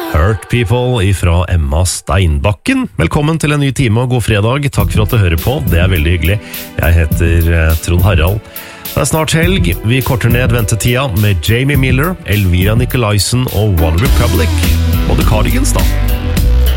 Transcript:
Hurt People ifra Emma Steinbakken. Velkommen til en ny time og god fredag. Takk for at du hører på, det er veldig hyggelig. Jeg heter Trond Harald. Det er snart helg. Vi korter ned ventetida med Jamie Miller, Elvira Nicolaisen og One Republic. Og The Cardigans da.